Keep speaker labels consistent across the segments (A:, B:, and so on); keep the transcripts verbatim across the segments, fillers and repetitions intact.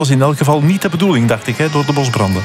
A: was in elk geval niet de bedoeling, dacht ik, hè, door de bosbranden.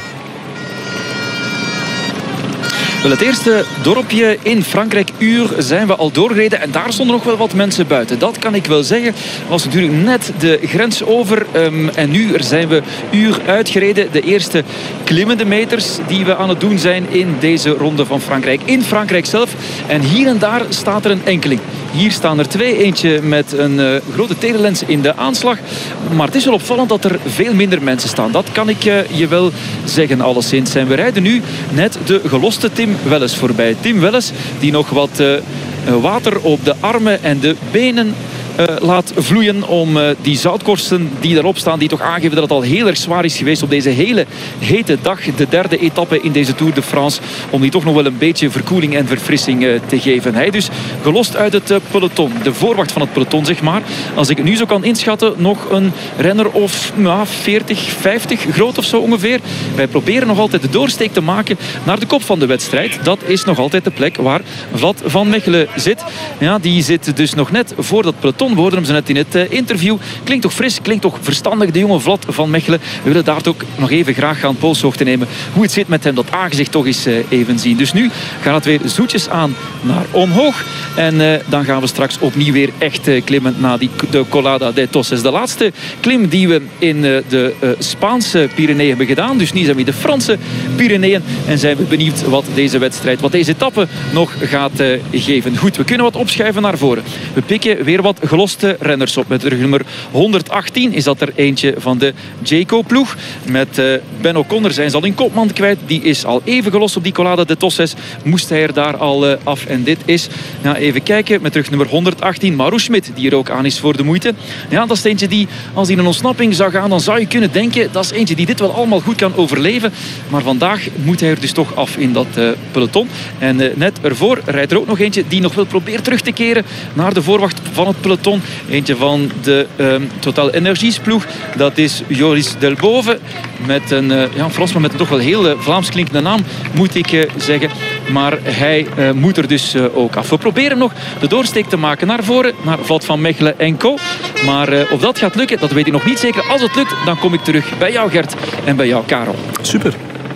B: Wel, het eerste dorpje in Frankrijk, Ur, zijn we al doorgereden. En daar stonden nog wel wat mensen buiten. Dat kan ik wel zeggen. Dat was natuurlijk net de grens over. Um, en nu zijn we Ur uitgereden. De eerste klimmende meters die we aan het doen zijn in deze ronde van Frankrijk. In Frankrijk zelf. En hier en daar staat er een enkeling. Hier staan er twee. Eentje met een uh, grote telelens in de aanslag. Maar het is wel opvallend dat er veel minder mensen staan. Dat kan ik uh, je wel zeggen, alleszins. En we rijden nu net de geloste Tim Welles voorbij. Tim Welles die nog wat uh, water op de armen en de benen Uh, laat vloeien om uh, die zoutkorsten die daarop staan, die toch aangeven dat het al heel erg zwaar is geweest op deze hele hete dag, de derde etappe in deze Tour de France, om die toch nog wel een beetje verkoeling en verfrissing uh, te geven. Hij dus gelost uit het uh, peloton, de voorwacht van het peloton zeg maar. Als ik het nu zo kan inschatten, nog een renner of nou, veertig, vijftig groot of zo ongeveer. Wij proberen nog altijd de doorsteek te maken naar de kop van de wedstrijd. Dat is nog altijd de plek waar Vlad van Mechelen zit. Ja, die zit dus nog net voor dat peloton. Woorden hem ze net in het uh, interview. Klinkt toch fris, klinkt toch verstandig, de jonge Vlad van Mechelen. We willen daar ook nog even graag gaan polshoogte nemen. Hoe het zit met hem, dat aangezicht toch eens uh, even zien. Dus nu gaat het weer zoetjes aan naar omhoog. En uh, dan gaan we straks opnieuw weer echt uh, klimmen naar die, de Colada de Toses. De laatste klim die we in uh, de uh, Spaanse Pyreneeën hebben gedaan. Dus nu zijn we in de Franse Pyreneeën. En zijn we benieuwd wat deze wedstrijd, wat deze etappe nog gaat uh, geven. Goed, we kunnen wat opschuiven naar voren. We pikken weer wat geloste renners op. Met de nummer honderdachttien is dat er eentje van de Jayco-ploeg. Met uh, Ben O'Connor zijn ze al in kopman kwijt. Die is al even gelost op die Colada de Toses. Moest hij er daar al uh, af. En dit is, ja, even kijken, met terug nummer honderdachttien. Maru Schmidt, die er ook aan is voor de moeite. Ja, dat is eentje die, als hij in een ontsnapping zou gaan, dan zou je kunnen denken, dat is eentje die dit wel allemaal goed kan overleven. Maar vandaag moet hij er dus toch af in dat uh, peloton. En uh, net ervoor rijdt er ook nog eentje die nog wel probeert terug te keren naar de voorwacht van het peloton. Eentje van de um, Total Energies ploeg. Dat is Joris Delbove. Met een uh, ja, Fransman met een toch wel heel uh, Vlaams klinkende naam, moet ik uh, zeggen. Maar hij uh, moet er dus uh, ook af. We proberen nog de doorsteek te maken naar voren. Naar Vlad van Mechelen en co. Maar uh, of dat gaat lukken, dat weet ik nog niet zeker. Als het lukt, dan kom ik terug bij jou Gert en bij jou Karel.
A: Super.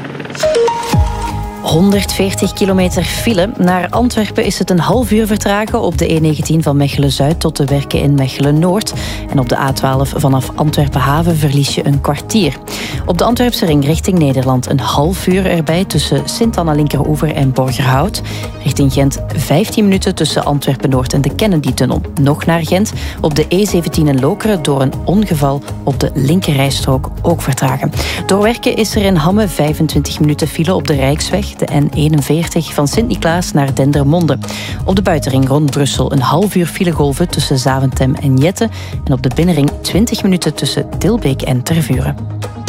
C: honderdveertig kilometer file. Naar Antwerpen is het een half uur vertragen op de E negentien van Mechelen-Zuid tot de Werken in Mechelen-Noord. En op de A twaalf vanaf Antwerpen-Haven verlies je een kwartier. Op de Antwerpse ring richting Nederland een half uur erbij tussen Sint-Anna-Linkeroever en Borgerhout. Richting Gent vijftien minuten tussen Antwerpen-Noord en de Kennedy-tunnel. Nog naar Gent op de E zeventien in Lokeren door een ongeval op de linkerrijstrook ook vertragen. Door Werken is er in Hamme vijfentwintig minuten file op de Rijksweg. De N eenenveertig van Sint-Niklaas naar Dendermonde. Op de buitenring rond Brussel een half uur filegolven tussen Zaventem en Jette. En op de binnenring twintig minuten tussen Dilbeek en Tervuren.